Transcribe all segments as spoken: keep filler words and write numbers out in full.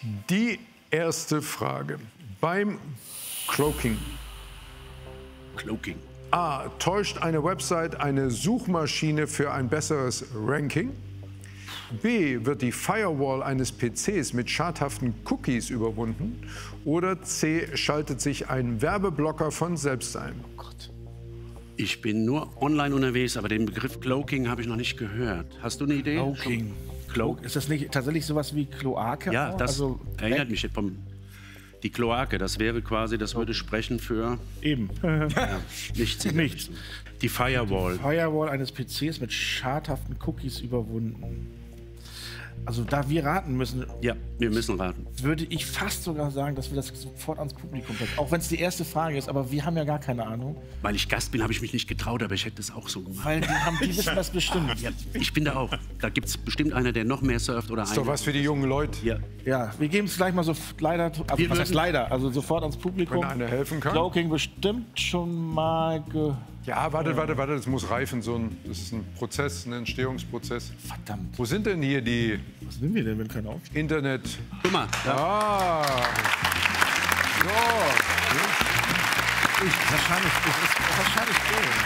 Die erste Frage. Beim Cloaking. Cloaking. A. Täuscht eine Website eine Suchmaschine für ein besseres Ranking? B. Wird die Firewall eines P Cs mit schadhaften Cookies überwunden? Oder C. Schaltet sich ein Werbeblocker von selbst ein? Oh Gott. Ich bin nur online unterwegs, aber den Begriff Cloaking habe ich noch nicht gehört. Hast du eine Idee? Cloaking. Clo ist das nicht tatsächlich sowas wie Kloake? Ja, auch? das also, erinnert mich jetzt vom... Die Kloake, das wäre quasi, das würde sprechen für... Eben. Ja, nichts. Nichts. Die Firewall. Firewall eines P Cs mit schadhaften Cookies überwunden. Also da wir raten müssen, Ja, wir müssen raten. würde ich fast sogar sagen, dass wir das sofort ans Publikum bringen. Auch wenn es die erste Frage ist, aber wir haben ja gar keine Ahnung. Weil ich Gast bin, habe ich mich nicht getraut, aber ich hätte es auch so gemacht. Weil die, haben, die wissen das bestimmt. Ja, ich bin da auch. Da gibt es bestimmt einer, der noch mehr surft oder Ist doch was für die jungen Leute. Ja. Ja, wir geben es gleich mal so leider, also Wir was heißt würden- leider, also sofort ans Publikum. Wenn einer helfen kann. Cloaking bestimmt schon mal ge... Ja, warte, warte, warte, das muss reifen. So ein, das ist ein Prozess, ein Entstehungsprozess. Verdammt. Wo sind denn hier die Was nehmen wir denn, wenn keiner aufsteht? Internet... Guck mal, da, Ah! So. Wahrscheinlich, das ist wahrscheinlich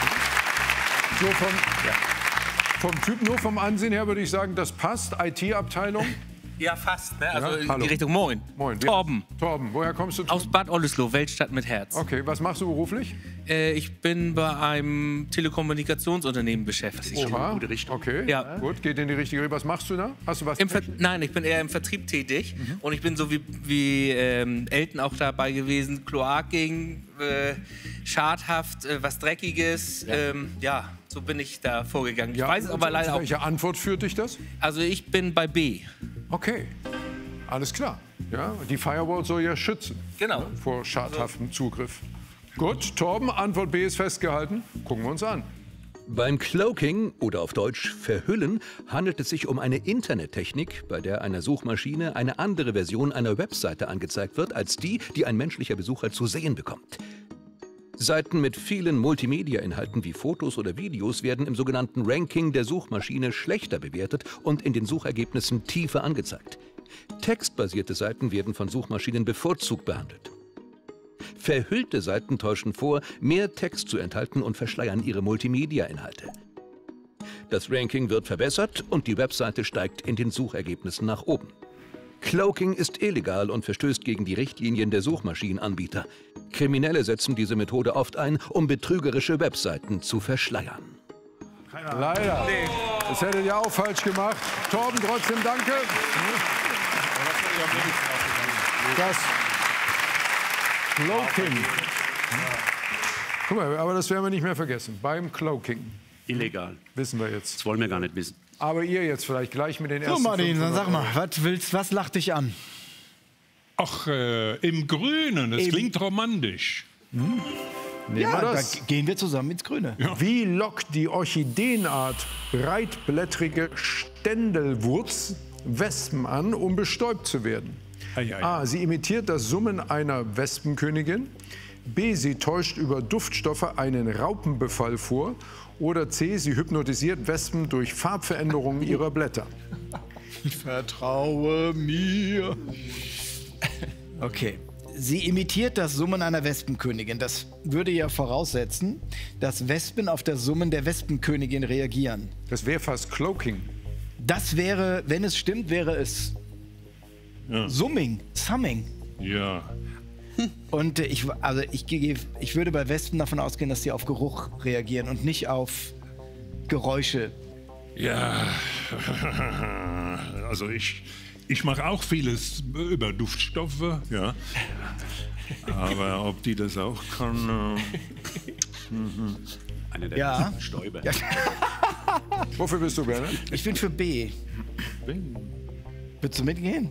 so. So vom, vom Typ, nur vom Ansehen her würde ich sagen, das passt. I T-Abteilung. Ja, fast. Ne? Also Ja, in hallo. die Richtung Moin. Moin. Torben. Torben, woher kommst du? Aus Bad Oldesloe, Weltstadt mit Herz. Okay, was machst du beruflich? Äh, ich bin bei einem Telekommunikationsunternehmen beschäftigt. Oha. gute Richtung. Okay, Ja. gut, geht in die richtige Richtung. Was machst du da? Hast du was? Im Ver Nein, ich bin eher im Vertrieb tätig. Und ich bin so wie, wie ähm, Elton auch dabei gewesen. Kloaking, äh, schadhaft, äh, was Dreckiges. Ja. Ähm, ja, so bin ich da vorgegangen. Ich weiß es aber leider auch. Welche Antwort führt dich das? Also ich bin bei B. Okay, alles klar. Ja, die Firewall soll ja schützen Genau. vor schadhaftem Zugriff. Gut, Torben, Antwort B ist festgehalten. Gucken wir uns an. Beim Cloaking oder auf Deutsch Verhüllen handelt es sich um eine Internettechnik, bei der einer Suchmaschine eine andere Version einer Webseite angezeigt wird, als die, die ein menschlicher Besucher zu sehen bekommt. Seiten mit vielen Multimedia-Inhalten wie Fotos oder Videos werden im sogenannten Ranking der Suchmaschine schlechter bewertet und in den Suchergebnissen tiefer angezeigt. Textbasierte Seiten werden von Suchmaschinen bevorzugt behandelt. Verhüllte Seiten täuschen vor, mehr Text zu enthalten und verschleiern ihre Multimedia-Inhalte. Das Ranking wird verbessert und die Webseite steigt in den Suchergebnissen nach oben. Cloaking ist illegal und verstößt gegen die Richtlinien der Suchmaschinenanbieter. Kriminelle setzen diese Methode oft ein, um betrügerische Webseiten zu verschleiern. Leider. Das hättet ihr auch falsch gemacht. Torben, trotzdem danke. Das Cloaking. Guck mal, aber das werden wir nicht mehr vergessen. Beim Cloaking. Illegal. Wissen wir jetzt. Das wollen wir gar nicht wissen. Aber ihr jetzt vielleicht gleich mit den ersten So, Martin, dann fünfhundert sag mal, Euro. was willst, was lacht dich an? Ach, äh, im Grünen, das Eben. klingt romantisch. Nehmen Ja, wir da das. gehen wir zusammen ins Grüne. Wie lockt die Orchideenart breitblättrige Ständelwurz Wespen an, um bestäubt zu werden? Ei, ei, ei. A. Sie imitiert das Summen einer Wespenkönigin. B. Sie täuscht über Duftstoffe einen Raupenbefall vor. Oder C. Sie hypnotisiert Wespen durch Farbveränderungen ihrer Blätter. Vertraue mir. Okay. Sie imitiert das Summen einer Wespenkönigin. Das würde ja voraussetzen, dass Wespen auf das Summen der Wespenkönigin reagieren. Das wäre fast Cloaking. Das wäre, wenn es stimmt, wäre es Ja. Summing, Summing. Ja. Und äh, ich, also ich, gehe- ich würde bei Wespen davon ausgehen, dass sie auf Geruch reagieren und nicht auf Geräusche. Ja, also ich, ich mache auch vieles über Duftstoffe, ja. Aber ob die das auch kann, äh, Einer der Ja. besten Stäuber. Wofür bist du, Bernhard? Ich bin für B. Willst du mitgehen?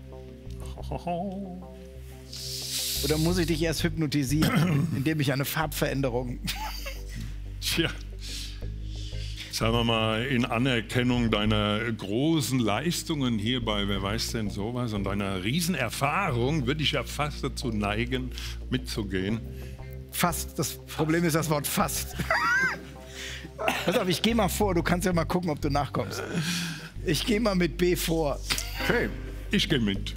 Oder muss ich dich erst hypnotisieren, indem ich eine Farbveränderung... tja, sagen wir mal, in Anerkennung deiner großen Leistungen hier bei Wer weiß denn sowas und deiner Riesenerfahrung würde ich ja fast dazu neigen, mitzugehen. Fast. Das Problem ist das Wort fast. Pass auf, ich gehe mal vor. Du kannst ja mal gucken, ob du nachkommst. Ich gehe mal mit B vor. Okay. Ich gehe mit.